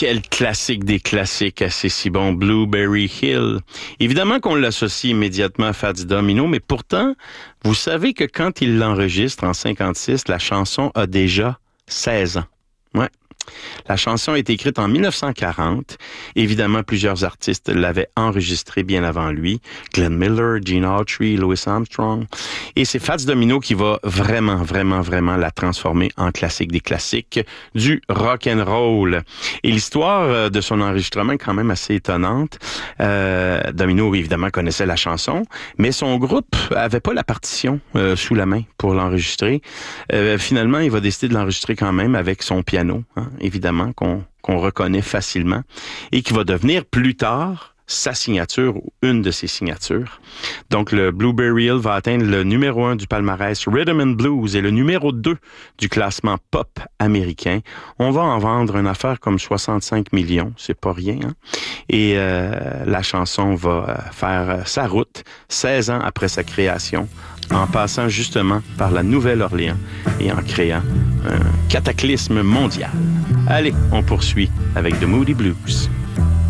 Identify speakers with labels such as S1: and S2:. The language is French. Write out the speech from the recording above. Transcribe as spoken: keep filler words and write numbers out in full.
S1: Quel classique des classiques, assez si bon, Blueberry Hill. Évidemment qu'on l'associe immédiatement à Fats Domino, mais pourtant, vous savez que quand il l'enregistre en cinquante-six, la chanson a déjà seize ans. Ouais. La chanson est écrite en mille neuf cent quarante. Évidemment, plusieurs artistes l'avaient enregistrée bien avant lui. Glenn Miller, Gene Autry, Louis Armstrong. Et c'est Fats Domino qui va vraiment, vraiment, vraiment la transformer en classique des classiques du rock and roll. Et l'histoire de son enregistrement est quand même assez étonnante. Euh, Domino, évidemment, connaissait la chanson, mais son groupe avait pas la partition euh, sous la main pour l'enregistrer. Euh, finalement, il va décider de l'enregistrer quand même avec son piano, hein, évidemment, qu'on, qu'on reconnaît facilement, et qui va devenir plus tard sa signature ou une de ses signatures. Donc, le Blueberry Hill va atteindre le numéro un du palmarès Rhythm and Blues et le numéro deux du classement pop américain. On va en vendre une affaire comme soixante-cinq millions, c'est pas rien, hein? Et euh, la chanson va faire sa route seize ans après sa création, en passant justement par la Nouvelle-Orléans et en créant un cataclysme mondial. Allez, on poursuit avec The Moody Blues.